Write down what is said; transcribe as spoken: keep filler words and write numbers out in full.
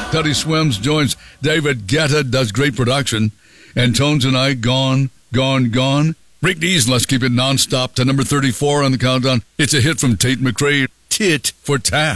Teddy Swims joins David Guetta, does great production. And Tones and I, Gone, Gone, Gone. Rick Dees, Let's Keep It Nonstop to number thirty-four on the countdown. It's a hit from Tate McRae, Tit for Tat.